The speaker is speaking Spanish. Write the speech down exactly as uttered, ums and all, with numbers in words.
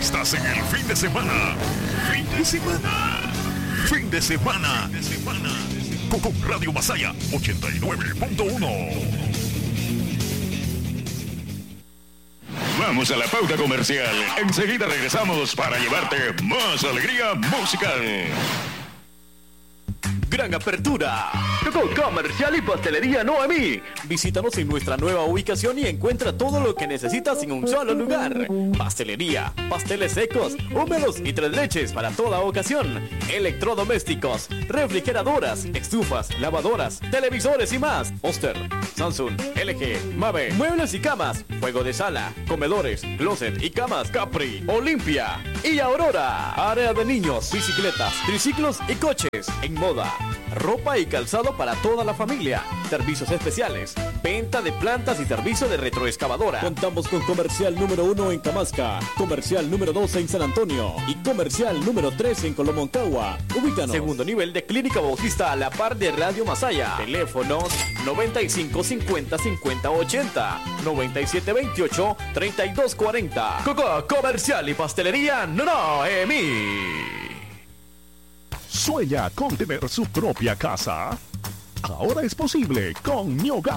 Estás en el fin de semana. Fin de semana. Fin de semana. Fin de semana. Con Radio Masaya ochenta y nueve punto uno. Vamos a la pauta comercial. Enseguida regresamos para llevarte más alegría musical. Gran apertura. Comercial y Pastelería Noemí. Visítanos en nuestra nueva ubicación y encuentra todo lo que necesitas en un solo lugar. Pastelería, pasteles secos, húmedos y tres leches para toda ocasión. Electrodomésticos, refrigeradoras, estufas, lavadoras, televisores y más. Oster, Samsung, L G, Mave, muebles y camas, juego de sala, comedores, closet y camas Capri, Olimpia y Aurora. Área de niños, bicicletas, triciclos y coches. En moda, ropa y calzado para toda la familia. Servicios especiales, venta de plantas y servicio de retroexcavadora. Contamos con comercial número uno en Camasca, comercial número dos en San Antonio y comercial número tres en Colomoncagua. Ubícanos. Segundo nivel de Clínica Bautista a la par de Radio Masaya. Teléfonos noventa y cinco cincuenta cincuenta ochenta, noventa y siete veintiocho treinta y dos cuarenta. Coco Comercial y Pastelería Noemí. ¿Sueña con tener su propia casa? Ahora es posible con Mi Hogar.